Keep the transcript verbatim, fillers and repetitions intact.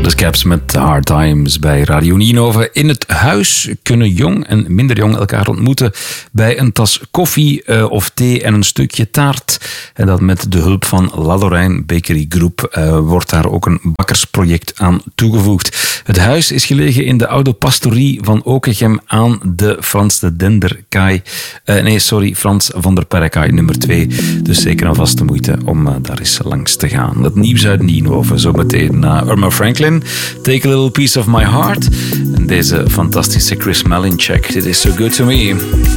de Scaps met Hard Times bij Radio Nienhoven. In het huis kunnen jong en minder jong elkaar ontmoeten bij een tas koffie uh, of thee en een stukje taart. En dat met de hulp van La Lorraine Bakery Group uh, wordt daar ook een bakkersproject aan toegevoegd. Het huis is gelegen in de oude pastorie van Okegem aan de Frans de Denderkaai. Uh, nee, sorry, Frans van der Perrekaai nummer twee. Dus zeker een vaste moeite om uh, daar eens langs te gaan. Het nieuws uit Nienhoven, zo meteen naar uh, Irma Franklin. Take a little piece of my heart. En deze fantastische Chris Malinchak. It is so good to me.